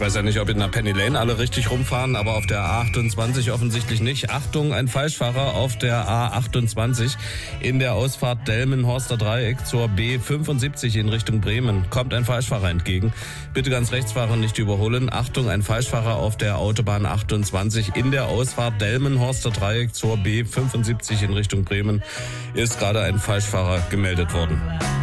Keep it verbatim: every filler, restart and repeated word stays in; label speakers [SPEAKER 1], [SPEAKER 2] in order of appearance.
[SPEAKER 1] weiß ja nicht, ob in der Penny Lane alle richtig rumfahren, aber auf der A achtundzwanzig offensichtlich nicht. Achtung, ein Falschfahrer auf der A achtundzwanzig in der Ausfahrt Delmenhorster Dreieck zur B fünfundsiebzig in Richtung Bremen. Kommt ein Falschfahrer entgegen. Bitte ganz rechts fahren, nicht überholen. Achtung, ein Falschfahrer auf der Autobahn achtundzwanzig in der Ausfahrt Delmenhorster Dreieck zur B fünfundsiebzig in Richtung Bremen. Ist gerade ein Falschfahrer gemeldet worden.